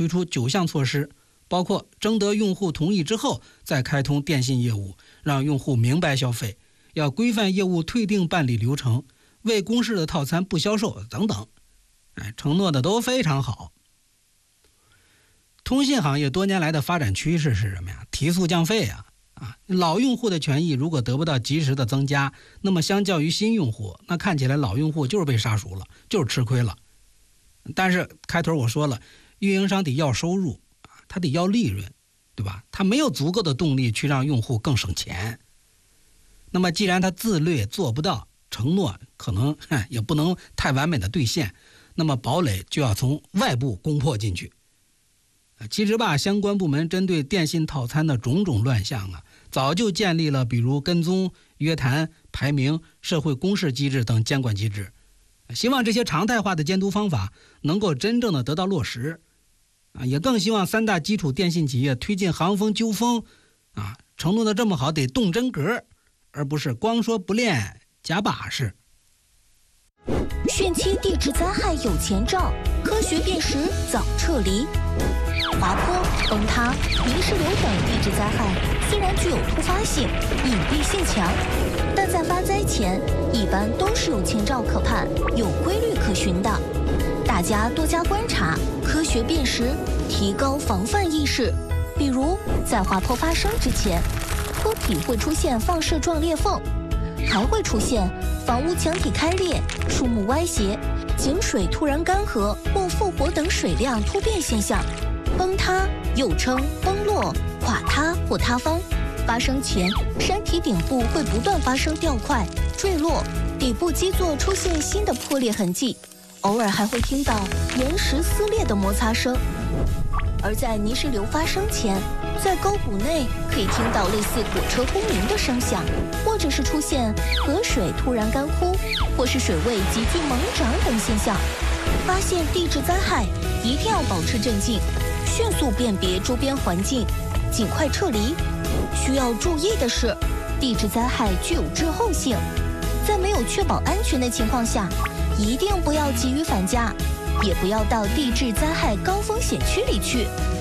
推出9项措施，包括征得用户同意之后再开通电信业务，让用户明白消费，要规范业务退订办理流程，未公示的套餐不销售等等。承诺的都非常好。通信行业多年来的发展趋势是什么呀？提速降费啊！老用户的权益如果得不到及时的增加，那么相较于新用户，那看起来老用户就是被杀熟了，就是吃亏了。但是开头我说了，运营商得要收入，他得要利润，对吧？他没有足够的动力去让用户更省钱。那么既然他自律做不到，承诺可能也不能太完美的兑现，那么堡垒就要从外部攻破进去。其实吧，相关部门针对电信套餐的种种乱象早就建立了比如跟踪、约谈、排名、社会公示机制等监管机制，希望这些常态化的监督方法能够真正的得到落实。也更希望3大基础电信企业推进行风纠风承诺的这么好，得动真格，而不是光说不练假把式。 汛期地质灾害有前兆，科学辨识早撤离。滑坡、崩塌、泥石流等地质灾害虽然具有突发性、隐蔽性强，但在发灾前一般都是有前兆可盼、有规律可循的。大家多加观察，科学辨识，提高防范意识。比如在滑坡发生之前，坡体会出现放射状裂缝，还会出现房屋墙体开裂、树木歪斜、井水突然干涸或复活等水量突变现象。崩塌又称崩落、垮塌或塌方，发生前山体顶部会不断发生掉块、坠落，底部基座出现新的破裂痕迹，偶尔还会听到岩石撕裂的摩擦声。而在泥石流发生前，在沟谷内可以听到类似火车轰鸣的声响，或者是出现河水突然干枯，或是水位急剧猛涨等现象。发现地质灾害一定要保持镇静，迅速辨别周边环境，尽快撤离。需要注意的是，地质灾害具有滞后性，在没有确保安全的情况下，一定不要急于返家，也不要到地质灾害高风险区里去。